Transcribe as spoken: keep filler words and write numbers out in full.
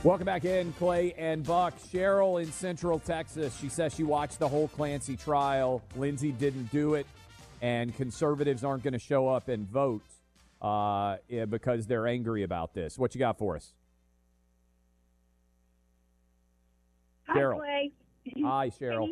Welcome back in, Clay and Buck. Cheryl in Central Texas. She says she watched the whole Clancy trial. Lindsey didn't do it, and conservatives aren't going to show up and vote uh, yeah, because they're angry about this. What you got for us? Hi, Cheryl. Clay. Hi, Cheryl.